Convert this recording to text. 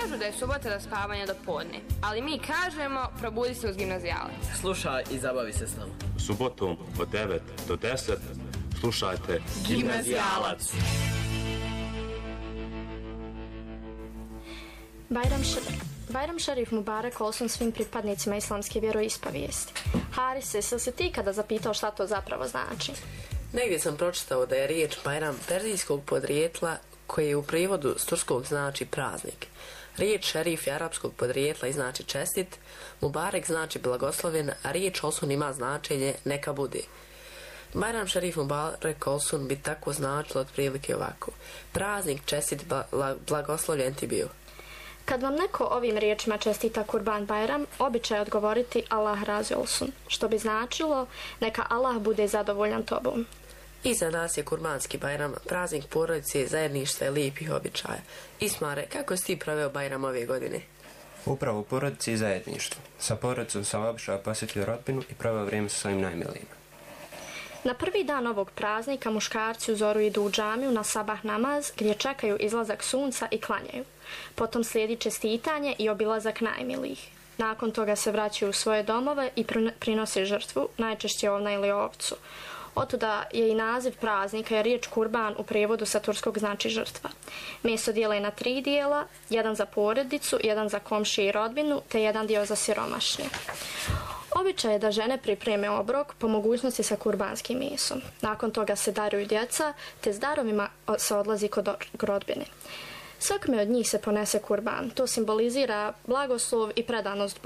kažu da je subota do spavanja do podne, ali mi kažemo probudi se uz gimnazijalac. Slušaj i zabavi se s nama. Subotom od 9 do 10 slušajte Gimnazijalac. Bajram Šerif Mubarak Olsun svim pripadnicima islamske vjeroispovijesti. Haris, jesi se ti kada zapitao šta to zapravo znači? Negdje sam pročitao da je riječ Bajram perzijskog podrijetla koji u prijevodu s turskog znači praznik. Riječ šerif je arapskog podrijetla i znači čestit, Mubarek znači blagosloven, a riječ Olsun ima značenje neka bude. Bajram Šerif Mubarak Olsun bi tako značilo otprilike ovako: praznik čestit, blagoslovljen ti bio. Kad vam neko ovim riječima čestita Kurban Bajram, običaj je odgovoriti Allah razi Olsun, što bi značilo neka Allah bude zadovoljan tobom. I za nas je Kurbanski Bajram praznik porodice, zajedništva i lijepih običaja. Ismare, kako si ti proveo Bajram ove godine? Upravo u porodici i zajedništvu. Sa porodicom sam obišao posjetio rodbinu i proveo vrijeme sa svojim najmilijima. Na prvi dan ovog praznika muškarci u zoru idu u džamiju na sabah namaz gdje čekaju izlazak sunca i klanjaju. Potom slijedi čestitanje i obilazak najmilijih. Nakon toga se vraćaju u svoje domove i prinose žrtvu, najčešće ovna ili ovcu. Otuda je i naziv praznika, jer riječ kurban u prijevodu sa turskog znači žrtva. Meso dijele na 3 dijela, jedan za porodicu, jedan za komšije i rodbinu, te jedan dio za siromašne. Običaj je da žene pripreme obrok, po mogućnosti sa kurbanskim mesom. Nakon toga se daruju djeca, te s darovima se odlazi kod rodbine. Svakome od njih se ponese kurban. To simbolizira blagoslov i predanost Bogu.